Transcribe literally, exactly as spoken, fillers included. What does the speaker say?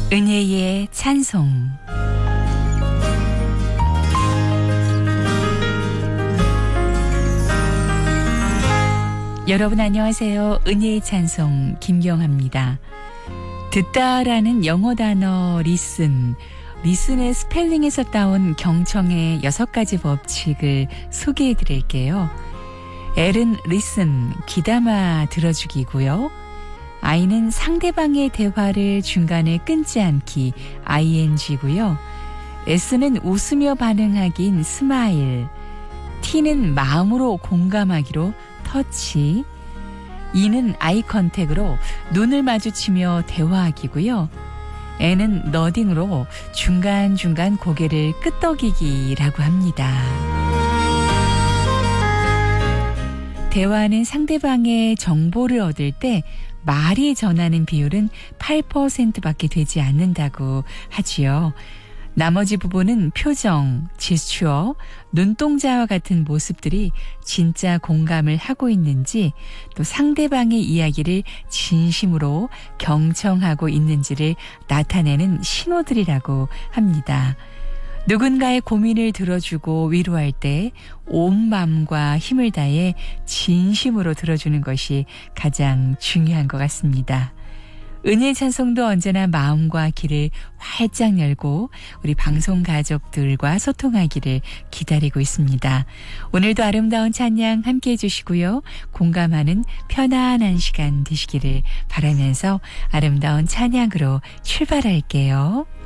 은혜의 찬송. 여러분 안녕하세요. 은혜의 찬송 김경합니다. 듣다라는 영어 단어 listen, listen의 스펠링에서 따온 경청의 여섯 가지 법칙을 소개해 드릴게요. L은 listen, 귀담아 들어주기고요. I는 상대방의 대화를 중간에 끊지 않기, 아이엔지고요. S는 웃으며 반응하긴, 스마일. T는 마음으로 공감하기로, 터치. E는 아이 컨택으로 눈을 마주치며 대화하기고요. N은 너딩으로 중간중간 고개를 끄덕이기라고 합니다. 대화는 상대방의 정보를 얻을 때 말이 전하는 비율은 팔 퍼센트밖에 되지 않는다고 하지요. 나머지 부분은 표정, 제스처, 눈동자와 같은 모습들이 진짜 공감을 하고 있는지, 또 상대방의 이야기를 진심으로 경청하고 있는지를 나타내는 신호들이라고 합니다. 누군가의 고민을 들어주고 위로할 때 온 마음과 힘을 다해 진심으로 들어주는 것이 가장 중요한 것 같습니다. 은혜의 찬송도 언제나 마음과 귀를 활짝 열고 우리 방송 가족들과 소통하기를 기다리고 있습니다. 오늘도 아름다운 찬양 함께 해주시고요. 공감하는 편안한 시간 되시기를 바라면서 아름다운 찬양으로 출발할게요.